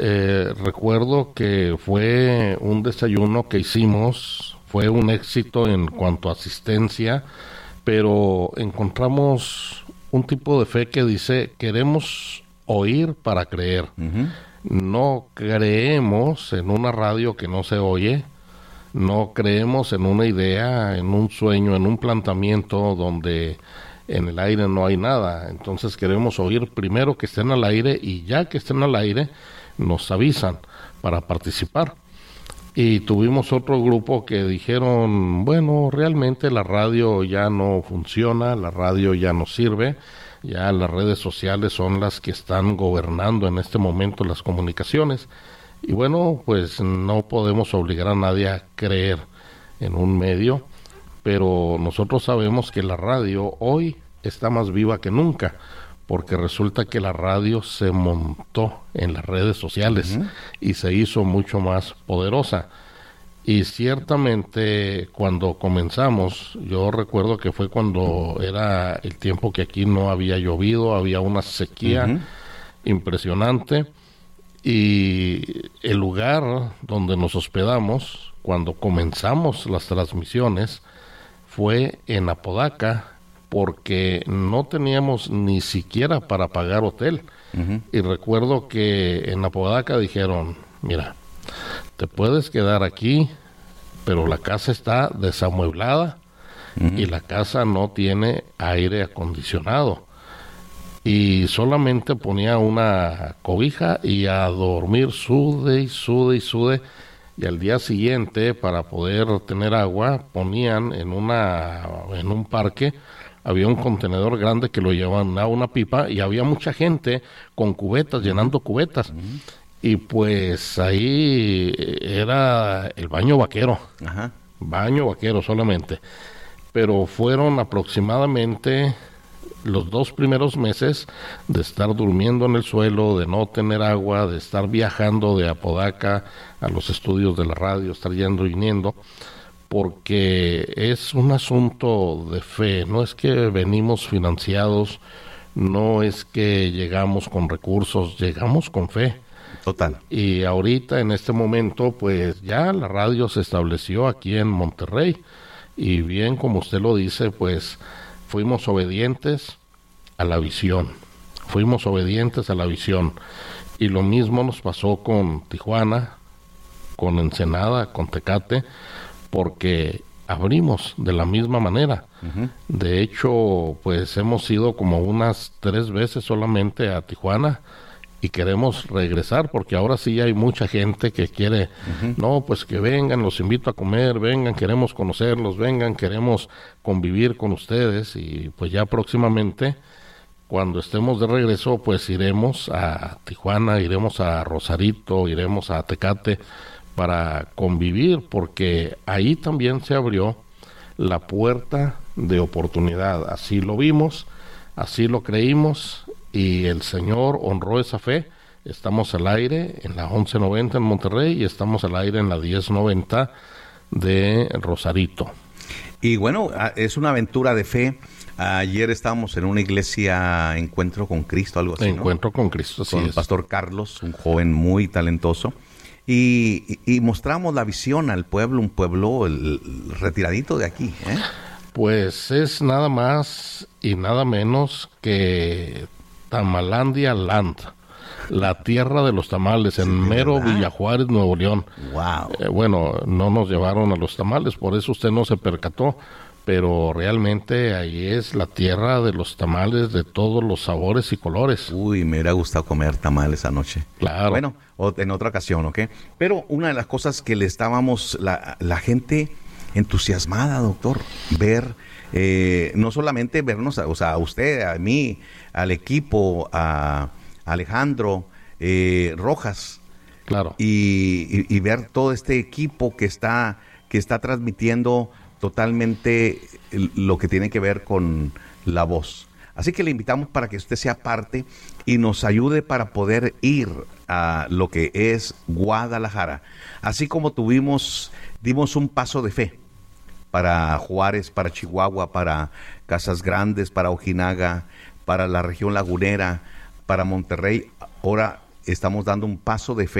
recuerdo que fue un desayuno que hicimos, fue un éxito en cuanto a asistencia, pero encontramos un tipo de fe que dice, queremos oír para creer. Ujú. No creemos en una radio que no se oye, no creemos en una idea, en un sueño, en un planteamiento donde en el aire no hay nada. Entonces queremos oír primero que estén al aire y ya que estén al aire nos avisan para participar. Y tuvimos otro grupo que dijeron, bueno, realmente la radio ya no funciona, la radio ya no sirve, ya las redes sociales son las que están gobernando en este momento las comunicaciones. Y bueno, pues no podemos obligar a nadie a creer en un medio, pero nosotros sabemos que la radio hoy está más viva que nunca, porque resulta que la radio se montó en las redes sociales y se hizo mucho más poderosa. Y ciertamente cuando comenzamos, yo recuerdo que fue cuando era el tiempo que aquí no había llovido, había una sequía impresionante, y el lugar donde nos hospedamos, cuando comenzamos las transmisiones, fue en Apodaca, porque no teníamos ni siquiera para pagar hotel. Y recuerdo que en Apodaca dijeron, mira, te puedes quedar aquí, pero la casa está desamueblada y la casa no tiene aire acondicionado. Y solamente ponía una cobija y a dormir sude y sude y sude. Y al día siguiente, para poder tener agua, ponían en un parque, había un contenedor grande que lo llevaban a una pipa y había mucha gente con cubetas, llenando cubetas. Y pues ahí era el baño vaquero, baño vaquero solamente. Pero fueron aproximadamente los 2 primeros meses de estar durmiendo en el suelo, de no tener agua, de estar viajando de Apodaca a los estudios de la radio, estar yendo y viniendo, porque es un asunto de fe, no es que venimos financiados, no es que llegamos con recursos, llegamos con fe. Total. Y ahorita, en este momento, pues ya la radio se estableció aquí en Monterrey, y bien como usted lo dice, pues fuimos obedientes a la visión, y lo mismo nos pasó con Tijuana, con Ensenada, con Tecate, porque abrimos de la misma manera. De hecho, pues hemos ido como unas 3 veces solamente a Tijuana, y queremos regresar porque ahora sí hay mucha gente que quiere, no, pues que vengan, los invito a comer, vengan, queremos conocerlos, vengan, queremos convivir con ustedes. Y pues ya próximamente, cuando estemos de regreso, pues iremos a Tijuana, iremos a Rosarito, iremos a Tecate para convivir, porque ahí también se abrió la puerta de oportunidad. Así lo vimos, así lo creímos, y el Señor honró esa fe. Estamos al aire en la 1190 en Monterrey y estamos al aire en la 1090 de Rosarito. Y bueno, es una aventura de fe. Ayer estábamos en una iglesia, Encuentro con Cristo, algo así, ¿no? Encuentro con Cristo, con el pastor Carlos, un joven muy talentoso. Y mostramos la visión al pueblo, un pueblo retiradito de aquí, ¿eh? Pues es nada más y nada menos que Tamalandia Land, la tierra de los tamales, en mero ¿verdad? Villajuárez, Nuevo León. Wow. Bueno, no nos llevaron a los tamales, por eso usted no se percató, pero realmente ahí es la tierra de los tamales de todos los sabores y colores. Uy, me hubiera gustado comer tamales anoche. Claro. Bueno, en otra ocasión, ¿ok? Pero una de las cosas que le estábamos, la gente entusiasmada, doctor, ver, no solamente vernos, o sea, a usted, a mí, al equipo, a Alejandro Rojas, claro, y ver todo este equipo que está transmitiendo totalmente lo que tiene que ver con la voz. Así que le invitamos para que usted sea parte y nos ayude para poder ir a lo que es Guadalajara. Así como dimos un paso de fe para Juárez, para Chihuahua, para Casas Grandes, para Ojinaga, para la región lagunera, para Monterrey. Ahora estamos dando un paso de fe